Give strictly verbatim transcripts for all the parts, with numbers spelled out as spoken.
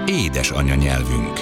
Édes anyanyelvünk.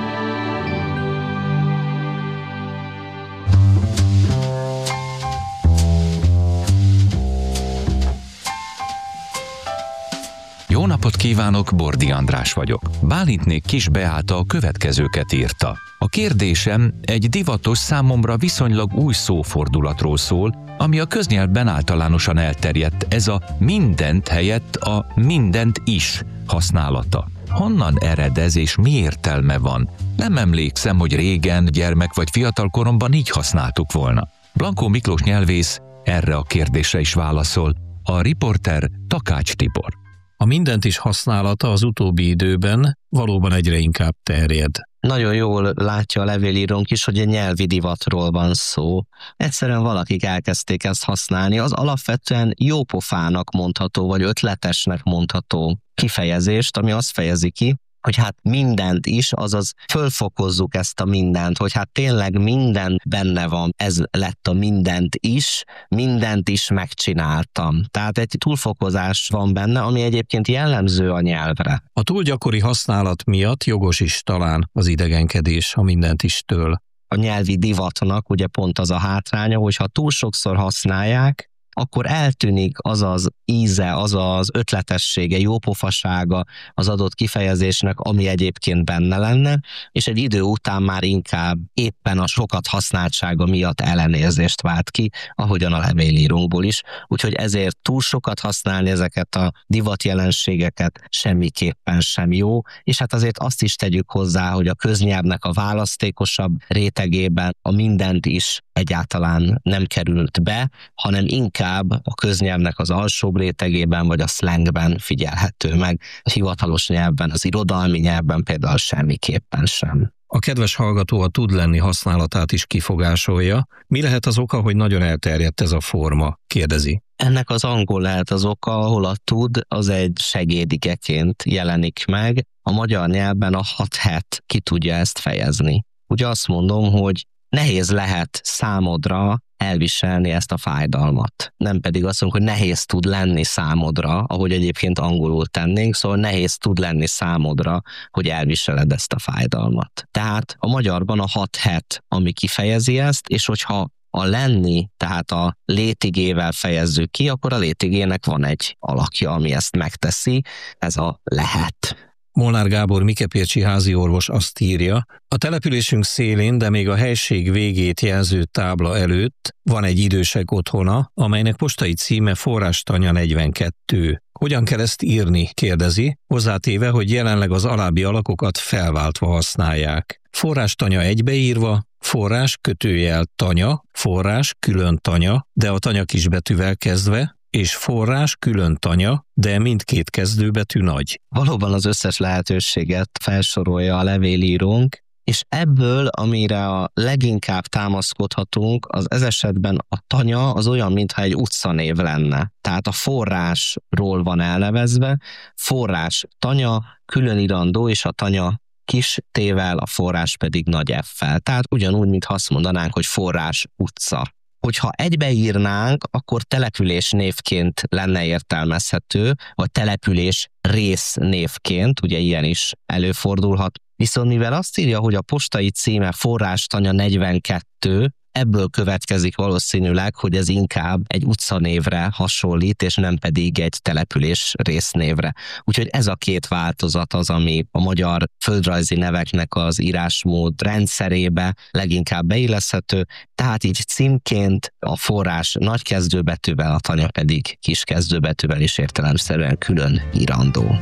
Jó napot kívánok, Bordi András vagyok. Bálintnék Kis Beáta a következőket írta. A kérdésem egy divatos, számomra viszonylag új szófordulatról szól, ami a köznyelvben általánosan elterjedt, ez a mindent helyett a mindent is használata. Honnan ered ez és mi értelme van? Nem emlékszem, hogy régen, gyermek vagy fiatal koromban így használtuk volna. Blankó Miklós nyelvész erre a kérdésre is válaszol. A riporter Takács Tibor. A mindent is használata az utóbbi időben valóban egyre inkább terjed. Nagyon jól látja a levélírónk is, hogy egy nyelvi divatról van szó. Egyszerűen valakik elkezdték ezt használni, az alapvetően jópofának mondható, vagy ötletesnek mondható kifejezést, ami azt fejezi ki, hogy hát mindent is, azaz fölfokozzuk ezt a mindent, hogy hát tényleg minden benne van, ez lett a mindent is, mindent is megcsináltam. Tehát egy túlfokozás van benne, ami egyébként jellemző a nyelvre. A túl gyakori használat miatt jogos is talán az idegenkedés a mindent istől. A nyelvi divatnak ugye pont az a hátránya, hogy ha túl sokszor használják, akkor eltűnik az az íze, az az ötletessége, jópofasága az adott kifejezésnek, ami egyébként benne lenne, és egy idő után már inkább éppen a sokat használtsága miatt ellenérzést vált ki, ahogyan a levélírónkból is. Úgyhogy ezért túl sokat használni ezeket a divatjelenségeket semmiképpen sem jó, és hát azért azt is tegyük hozzá, hogy a köznyelvnek a választékosabb rétegében a mindent is egyáltalán nem került be, hanem inkább a köznyelvnek az alsóbb rétegében vagy a szlengben figyelhető meg. A hivatalos nyelvben, az irodalmi nyelvben például semmiképpen sem. A kedves hallgató a tud lenni használatát is kifogásolja. Mi lehet az oka, hogy nagyon elterjedt ez a forma? Kérdezi. Ennek az angol lehet az oka, ahol a tud az egy segédikeként jelenik meg. A magyar nyelvben a hat-het ki tudja ezt fejezni. Ugye azt mondom, hogy nehéz lehet számodra elviselni ezt a fájdalmat. Nem pedig azt mondjuk, hogy nehéz tud lenni számodra, ahogy egyébként angolul tennénk, szóval nehéz tud lenni számodra, hogy elviseled ezt a fájdalmat. Tehát a magyarban a hat-het, ami kifejezi ezt, és hogyha a lenni, tehát a létigével fejezzük ki, akkor a létigének van egy alakja, ami ezt megteszi, ez a lehet. Molnár Gábor mikepércsi háziorvos azt írja, a településünk szélén, de még a helység végét jelző tábla előtt van egy idősek otthona, amelynek postai címe Forrástanya negyvenkettő. Hogyan kell ezt írni, kérdezi, hozzátéve, hogy jelenleg az alábbi alakokat felváltva használják. Forrástanya egybeírva, forrás kötőjel tanya, forrás külön tanya, de a tanya kisbetűvel kezdve, és forrás külön tanya, de mindkét kezdőbetű nagy. Valóban az összes lehetőséget felsorolja a levélírónk, és ebből, amire a leginkább támaszkodhatunk, az ez esetben a tanya az olyan, mintha egy utcanév lenne. Tehát a forrásról van elnevezve, forrás tanya, különirandó, és a tanya kis tével, a forrás pedig nagy F-fel. Tehát ugyanúgy, mintha azt mondanánk, hogy forrás utca. Hogyha egybeírnánk, akkor település névként lenne értelmezhető, vagy település rész névként, ugye ilyen is előfordulhat. Viszont mivel azt írja, hogy a postai címe Forrástanya negyvenkettő, ebből következik valószínűleg, hogy ez inkább egy utcanévre hasonlít, és nem pedig egy település résznévre. Úgyhogy ez a két változat az, ami a magyar földrajzi neveknek az írásmód rendszerébe leginkább beilleszthető, tehát így címként a forrás nagy kezdőbetűvel, a tanya pedig kis kezdőbetűvel is értelemszerűen külön írandó.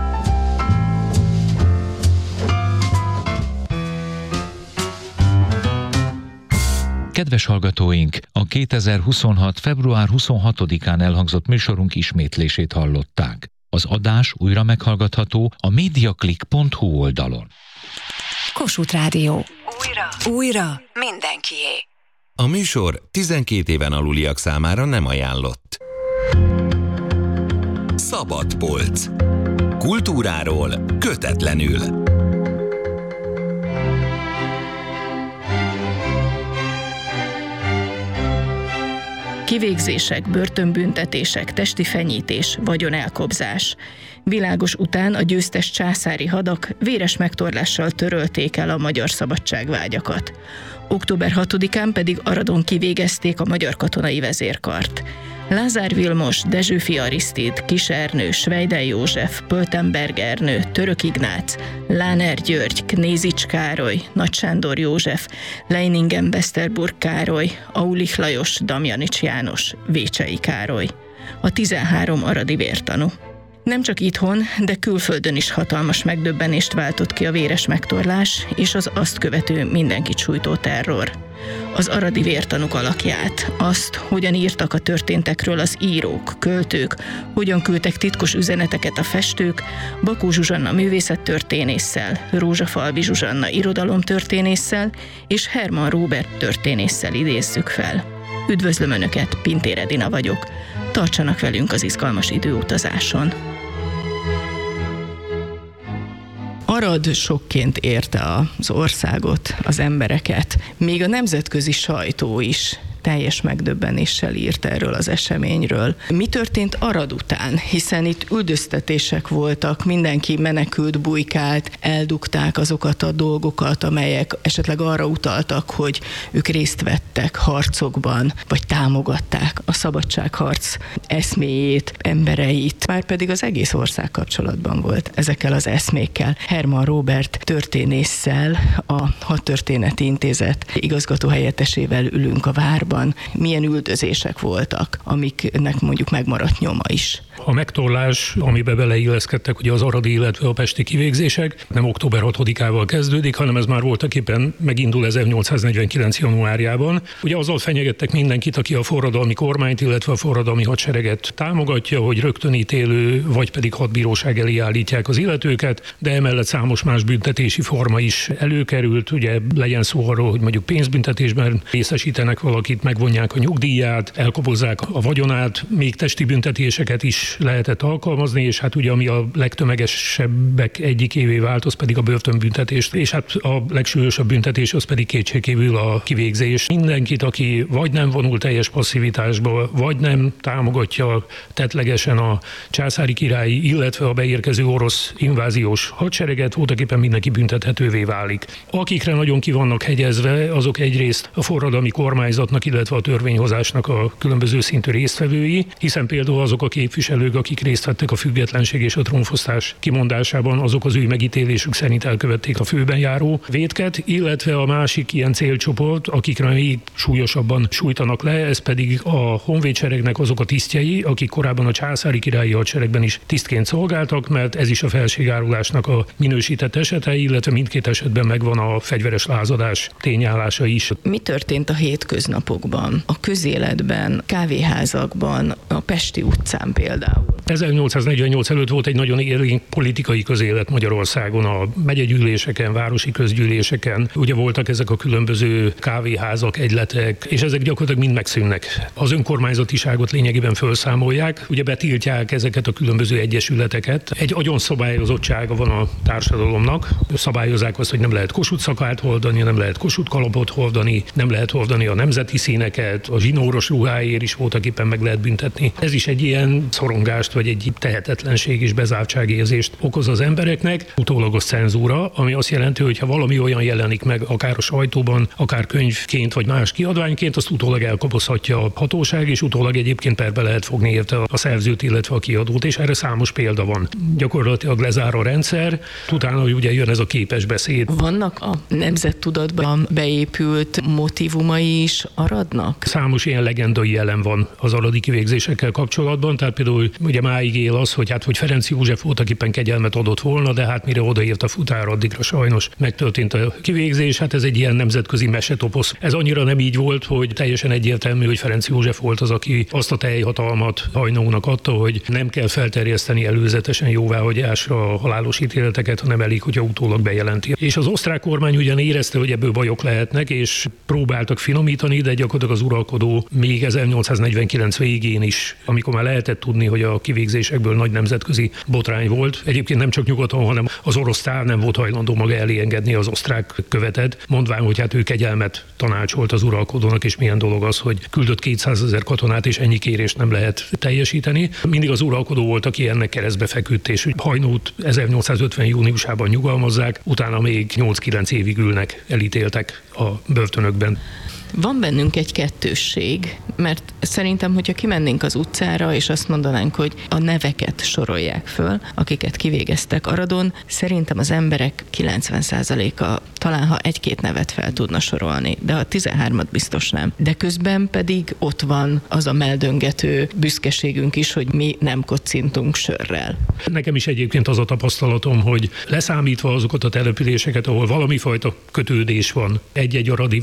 Kedves hallgatóink, a kétezer-huszonhat. február huszonhatodikán elhangzott műsorunk ismétlését hallották. Az adás újra meghallgatható a mediaclick pont hu oldalon. Kossuth Rádió. Újra, újra, mindenkié. A műsor tizenkét éven aluliak számára nem ajánlott. Szabad polc. Kultúráról kötetlenül. Kivégzések, börtönbüntetések, testi fenyítés, vagyonelkobzás. Világos után a győztes császári hadak véres megtorlással törölték el a magyar szabadságvágyakat. október hatodikán pedig Aradon kivégezték a magyar katonai vezérkart. Lázár Vilmos, Dezsőfi Arisztid, Kis Ernő, Schweidel József, Pöltenberg Ernő, Török Ignác, Láner György, Knézics Károly, Nagy Sándor József, Leiningen Westerburg Károly, Aulich Lajos, Damjanics János, Vécsei Károly. A tizenhárom aradi vértanú. Nem csak itthon, de külföldön is hatalmas megdöbbenést váltott ki a véres megtorlás és az azt követő mindenkit sújtó terror. Az aradi vértanúk alakját, azt, hogyan írtak a történtekről az írók, költők, hogyan küldtek titkos üzeneteket a festők, Bakó Zsuzsanna művészettörténésszel, Rózsafalvi Zsuzsanna irodalomtörténésszel és Herman Róbert történésszel idézzük fel. Üdvözlöm Önöket, Pintér Edina vagyok. Tartsanak velünk az izgalmas időutazáson. Arad sokként érte az országot, az embereket, még a nemzetközi sajtó is teljes megdöbbenéssel írt erről az eseményről. Mi történt Arad után? Hiszen itt üldöztetések voltak, mindenki menekült, bujkált, eldugták azokat a dolgokat, amelyek esetleg arra utaltak, hogy ők részt vettek harcokban, vagy támogatták a szabadságharc eszméjét, embereit, már pedig az egész ország kapcsolatban volt ezekkel az eszmékkel. Herman Róbert történésszel, a Hadtörténeti Intézet igazgatóhelyettesével ülünk a várban. Milyen üldözések voltak, amiknek mondjuk megmaradt nyoma is? A megtorlás, amiben beleilleszkedtek ugye az aradi, illetve a pesti kivégzések, nem október hatodikával kezdődik, hanem ez már voltaképpen megindul ezernyolcszáznegyvenkilenc januárjában. Ugye azzal fenyegettek mindenkit, aki a forradalmi kormányt, illetve a forradalmi hadsereget támogatja, hogy rögtön ítélő, vagy pedig hadbíróság elé állítják az illetőket, de emellett számos más büntetési forma is előkerült, ugye legyen szó arról, hogy mondjuk pénzbüntetésben részesítenek valakit, megvonják a nyugdíját, elkobozzák a vagyonát, még testi büntetéseket is lehetett alkalmazni, és hát ugye ami a legtömegesebbek egyikévé vált, az pedig a börtönbüntetést, és hát a legsúlyosabb büntetés az pedig kétségkívül a kivégzés. Mindenkit, aki vagy nem vonul teljes passzivitásba, vagy nem támogatja tettlegesen a császári királyi, illetve a beérkező orosz inváziós hadsereget, voltaképpen mindenki büntethetővé válik. Akikre nagyon ki vannak hegyezve, azok egyrészt a forradalmi kormányzatnak, illetve a törvényhozásnak a különböző szintű résztvevői, hiszen például azok a képviselők, akik részt vettek a függetlenség és a trónfosztás kimondásában, azok az ő megítélésük szerint elkövették a főben járó vétket, illetve a másik ilyen célcsoport, akikre még súlyosabban sújtanak le, ez pedig a honvédseregnek azok a tisztjei, akik korábban a császári királyi hadseregben is tisztként szolgáltak, mert ez is a felségárulásnak a minősített esete, illetve mindkét esetben megvan a fegyveres lázadás tényállása is. Mi történt a hétköznapokban, a közéletben, kávéházakban, a Pesti utcán például? ezernyolcszáznegyvennyolc előtt volt egy nagyon élénk politikai közélet Magyarországon, a megyegyűléseken, városi közgyűléseken. Ugye voltak ezek a különböző kávéházak, egyletek, és ezek gyakorlatilag mind megszűnnek. Az önkormányzatiságot lényegében felszámolják, ugye betiltják ezeket a különböző egyesületeket. Egy agyon szabályozottsága van a társadalomnak. Szabályozzák azt, hogy nem lehet Kossuth szakát hordani, nem lehet Kossuth kalapot hordani, nem lehet hordani a nemzeti színeket, a zsinóros ruháért is voltaképpen meg lehet büntetni. Ez is egy ilyen szorongást, vagy egy tehetetlenség és bezártságérzést okoz az embereknek. Utólagos cenzúra, ami azt jelenti, hogy ha valami olyan jelenik meg, akár a sajtóban, akár könyvként, vagy más kiadványként, azt utólag elkobozhatja a hatóság, és utólag egyébként perbe lehet fogni érte a szerzőt, illetve a kiadót, és erre számos példa van. Gyakorlatilag lezár a rendszer, utána ugye jön ez a képes beszéd. Vannak a nemzettudatban beépült motívumai is Aradnak? Számos ilyen legendai jelen van az aradi kivégzésekkel kapcsolatban, tehát például ugye máig él az, hogy hát hogy Ferenc József voltaképpen kegyelmet adott volna, de hát mire odaért a futár, addigra sajnos megtörtént a kivégzés, hát ez egy ilyen nemzetközi mesetoposz. Ez annyira nem így volt, hogy teljesen egyértelmű, hogy Ferenc József volt az, aki azt a teljhatalmat Hajnónak adta, hogy nem kell felterjeszteni előzetesen jóváhagyásra a halálos ítéleteket, hanem elég, hogyha utólag bejelenti. És az osztrák kormány ugyan érezte, hogy ebből bajok lehetnek, és próbáltak finomítani, de gyakorlatilag az uralkodó még ezernyolcszáznegyvenkilenc végén is, amikor már lehetett tudni, hogy a kivégzésekből nagy nemzetközi botrány volt. Egyébként nem csak nyugaton, hanem az orosz tár nem volt hajlandó maga elé engedni az osztrák követet, mondván, hogy hát ő kegyelmet tanácsolt az uralkodónak, és milyen dolog az, hogy küldött kétszázezer katonát, és ennyi kérést nem lehet teljesíteni. Mindig az uralkodó volt, aki ennek keresztbe feküdt, és Haynót ezernyolcszázötven júniusában nyugalmazzák, utána még nyolc-kilenc évig ülnek elítéltek a börtönökben. Van bennünk egy kettősség, mert szerintem, hogyha kimennénk az utcára, és azt mondanánk, hogy a neveket sorolják föl, akiket kivégeztek Aradon, szerintem az emberek kilencven százaléka talán, ha egy-két nevet fel tudna sorolni, de a tizenhármat biztos nem. De közben pedig ott van az a meldöngető büszkeségünk is, hogy mi nem kocintunk sörrel. Nekem is egyébként az a tapasztalatom, hogy leszámítva azokat a településeket, ahol valami fajta kötődés van egy-egy aradi